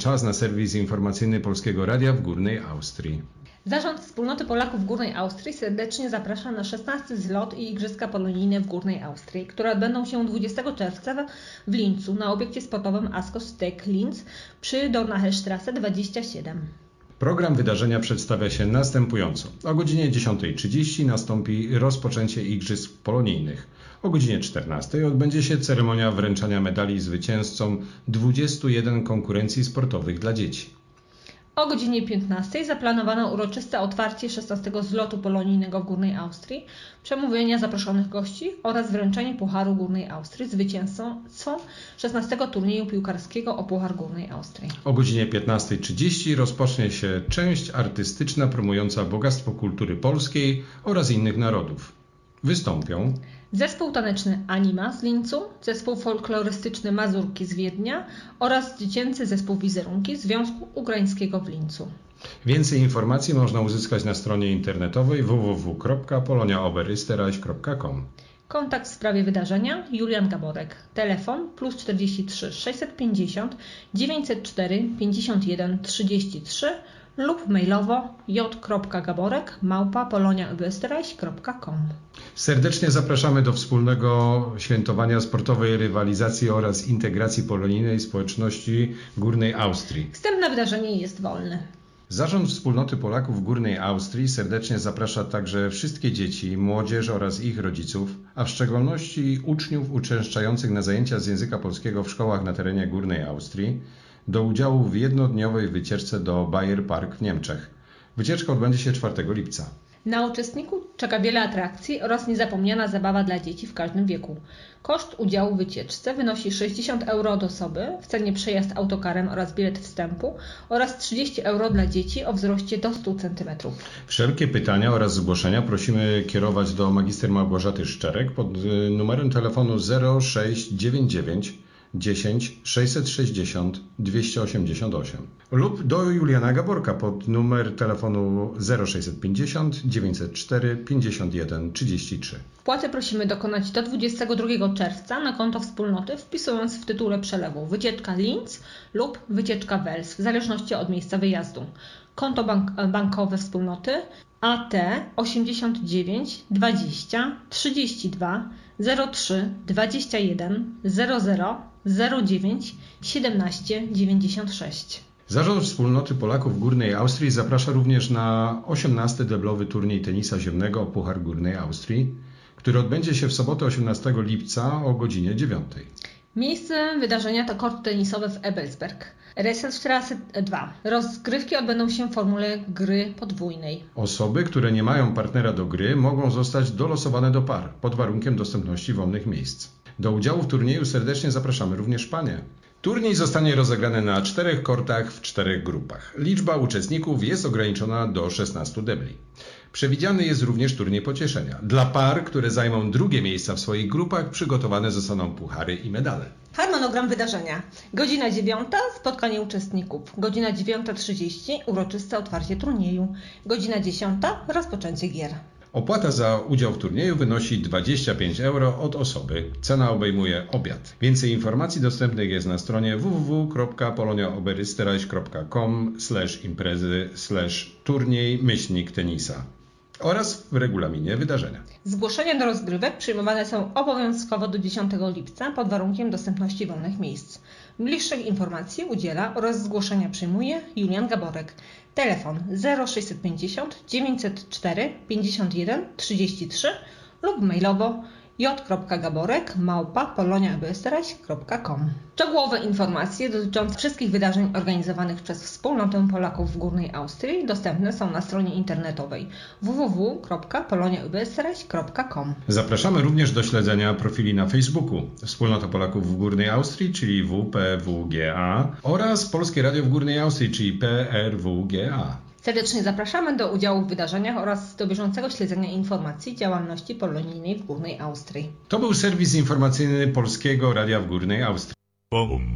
czas na serwis informacyjny Polskiego Radia w Górnej Austrii. Zarząd Wspólnoty Polaków w Górnej Austrii serdecznie zaprasza na 16. zlot i Igrzyska Polonijne w Górnej Austrii, które odbędą się 20 czerwca w Linzu na obiekcie sportowym Askostek Linz przy Dornachstraße 27. Program wydarzenia przedstawia się następująco. O godzinie 10:30 nastąpi rozpoczęcie Igrzysk Polonijnych. O godzinie 14:00 odbędzie się ceremonia wręczania medali zwycięzcom 21 konkurencji sportowych dla dzieci. O godzinie 15:00 zaplanowano uroczyste otwarcie 16. zlotu polonijnego w Górnej Austrii, przemówienia zaproszonych gości oraz wręczenie Pucharu Górnej Austrii zwycięzcom 16. turnieju piłkarskiego o Puchar Górnej Austrii. O godzinie 15:30 rozpocznie się część artystyczna promująca bogactwo kultury polskiej oraz innych narodów. Wystąpią zespół taneczny Anima z Linzu, zespół folklorystyczny Mazurki z Wiednia oraz dziecięcy zespół Wizerunki Związku Ukraińskiego w Linzu. Więcej informacji można uzyskać na stronie internetowej www.poloniaoberösterreich.com. Kontakt w sprawie wydarzenia Julian Gaborek. Telefon +43 650 904 51 33 lub mailowo j.gaborek@poloniaoberösterreich.com. Serdecznie zapraszamy do wspólnego świętowania sportowej rywalizacji oraz integracji polonijnej społeczności Górnej Austrii. Wstęp na wydarzenie jest wolny. Zarząd Wspólnoty Polaków w Górnej Austrii serdecznie zaprasza także wszystkie dzieci, młodzież oraz ich rodziców, a w szczególności uczniów uczęszczających na zajęcia z języka polskiego w szkołach na terenie Górnej Austrii do udziału w jednodniowej wycieczce do Bayer Park w Niemczech. Wycieczka odbędzie się 4 lipca. Na uczestników czeka wiele atrakcji oraz niezapomniana zabawa dla dzieci w każdym wieku. Koszt udziału w wycieczce wynosi 60 euro od osoby, w cenie przejazd autokarem oraz bilet wstępu oraz 30 euro dla dzieci o wzroście do 100 cm. Wszelkie pytania oraz zgłoszenia prosimy kierować do magister Małgorzaty Szczerek pod numerem telefonu 0699 10 660 288 lub do Juliana Gaborka pod numer telefonu 0650 904 51 33. Wpłaty prosimy dokonać do 22 czerwca na konto wspólnoty, wpisując w tytule przelewu wycieczka Linz lub wycieczka Wels, w zależności od miejsca wyjazdu. Konto bankowe wspólnoty AT 89 20 32 03 21 00 09 17 96. Zarząd Wspólnoty Polaków w Górnej Austrii zaprasza również na 18. deblowy turniej tenisa ziemnego o Puchar Górnej Austrii, który odbędzie się w sobotę 18 lipca o godzinie 9. Miejsce wydarzenia to kort tenisowy w Ebelsberg, Resselstraße 2. Rozgrywki odbędą się w formule gry podwójnej. Osoby, które nie mają partnera do gry, mogą zostać dolosowane do par, pod warunkiem dostępności wolnych miejsc. Do udziału w turnieju serdecznie zapraszamy również panie. Turniej zostanie rozegrany na 4 kortach w 4 grupach. Liczba uczestników jest ograniczona do 16 debli. Przewidziany jest również turniej pocieszenia. Dla par, które zajmą drugie miejsca w swoich grupach, przygotowane zostaną puchary i medale. Harmonogram wydarzenia. Godzina 9 spotkanie uczestników. Godzina 9:30 uroczyste otwarcie turnieju. Godzina 10 rozpoczęcie gier. Opłata za udział w turnieju wynosi 25 euro od osoby. Cena obejmuje obiad. Więcej informacji dostępnych jest na stronie www.poloniaoberösterreich.com/imprezy/turniej-tenisa oraz w regulaminie wydarzenia. Zgłoszenia do rozgrywek przyjmowane są obowiązkowo do 10 lipca pod warunkiem dostępności wolnych miejsc. Bliższych informacji udziela oraz zgłoszenia przyjmuje Julian Gaborek. Telefon 0650 904 51 33 lub mailowo j.gaborek@poloniaoberösterreich.com. Szczegółowe informacje dotyczące wszystkich wydarzeń organizowanych przez Wspólnotę Polaków w Górnej Austrii dostępne są na stronie internetowej www.poloniaoberösterreich.com. Zapraszamy również do śledzenia profili na Facebooku Wspólnota Polaków w Górnej Austrii, czyli WPWGA, oraz Polskie Radio w Górnej Austrii, czyli PRWGA. Serdecznie zapraszamy do udziału w wydarzeniach oraz do bieżącego śledzenia informacji działalności polonijnej w Górnej Austrii. To był serwis informacyjny Polskiego Radia w Górnej Austrii.